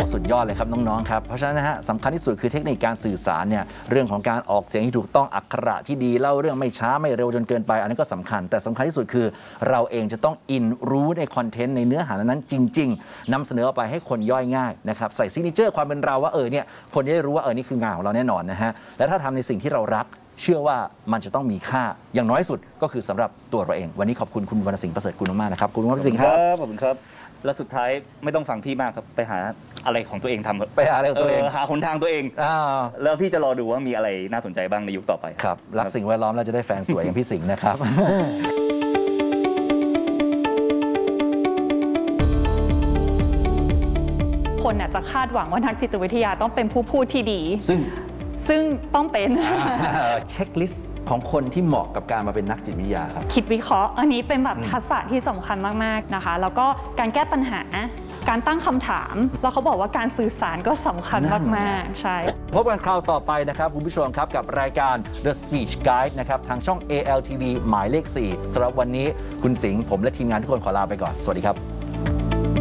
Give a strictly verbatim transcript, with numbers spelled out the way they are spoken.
สุดยอดเลยครับน้องๆครับเพราะฉะนั้นนะฮะสำคัญที่สุดคือเทคนิคการสื่อสารเนี่ยเรื่องของการออกเสียงที่ถูกต้องอักขระที่ดีเล่าเรื่องไม่ช้าไม่เร็วจนเกินไปอันนั้นก็สำคัญแต่สำคัญที่สุดคือเราเองจะต้องอินรู้ในคอนเทนต์ในเนื้อหานั้นจริงๆนำเสนอออกไปให้คนย่อยง่ายนะครับใส่ซิกเนเจอร์ความเป็นเราว่าเออเนี่ยคนจะได้รู้ว่าเออนี่คืองานของเราแน่นอนนะฮะและถ้าทำในสิ่งที่เรารักเชื่อว่ามันจะต้องมีค่าอย่างน้อยสุดก็คือสำหรับตัวเราเองวันนี้ขอบคุณคุณวรรณสิงห์ประเสริฐกุลมากๆนะครับคุณวรรณสิงห์ครับขอบคุณครับแล้วสุดท้ายไม่ต้องฟังพี่มากครับไปหาอะไรของตัวเองทำไปหาอะไรของตัวเองหาหนทางตัวเองแล้วพี่จะรอดูว่ามีอะไรน่าสนใจบ้างในยุคต่อไปครับรักสิ่งแวดล้อมแล้วจะได้แฟนสวยอย่างพี่สิงห์นะครับคนอาจจะคาดหวังว่านักจิตวิทยาต้องเป็นผู้พูดที่ดีซึ่งซึ่งต้องเป็นเช็คลิสต์ของคนที่เหมาะกับการมาเป็นนักจิตวิทยาครับคิดวิเคราะห์อันนี้เป็นแบบทักษะที่สำคัญมากๆนะคะแล้วก็การแก้ปัญหาการตั้งคำถามแล้วเขาบอกว่าการสื่อสารก็สำคัญมากๆใช่พบกันคราวต่อไปนะครับคุณผู้ชมครับกับรายการ The Speech Guide นะครับทางช่อง เอ แอล ที วี หมายเลขสี่สำหรับวันนี้คุณสิงห์ผมและทีมงานทุกคนขอลาไปก่อนสวัสดีครับ